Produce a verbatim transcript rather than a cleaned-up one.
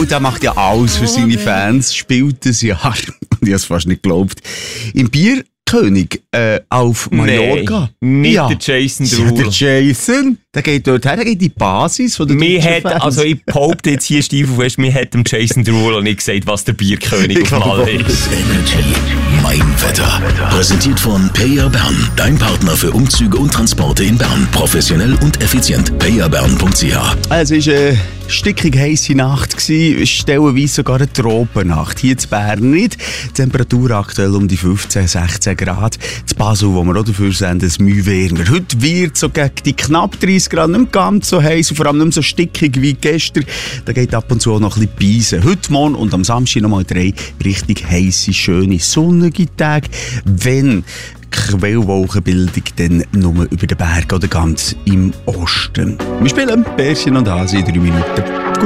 und der macht ja alles für seine Fans, spielt das Jahr, und ich habe es fast nicht geglaubt, im Bierkönig äh, auf Mallorca. Nein, mit ja. der Jason Ja, Derulo. der Jason, der geht dort her, der geht in die Basis von der Mir deutschen hat, Fans. also ich behaupte jetzt hier Stiefelfest, mir hat dem Jason Derulo nicht gesagt, was der Bierkönig Ich auf Malle glaube, ist. Energy Mein Wetter. Präsentiert von Payer Bern, dein Partner für Umzüge und Transporte in Bern. Professionell und effizient. payer bern punkt c h. Also es war eine stickig heisse Nacht, stellenweise sogar eine Tropennacht. Hier in Bern nicht. Die Temperatur aktuell um die fünfzehn, sechzehn Grad. In Basel, wo wir auch dafür senden, es Mühe wärmer. Heute wird so gegen die knapp dreißig Grad nicht mehr ganz so heiß und vor allem nicht mehr so stickig wie gestern. Da geht ab und zu auch noch ein bisschen Beisen. Heute Morgen und am Samstag nochmal drei richtig heisse, schöne, sonnige Tage. Wenn Quellwolkenbildung dann nur über den Berg oder ganz im Osten. Wir spielen Bärchen und Hase in drei Minuten.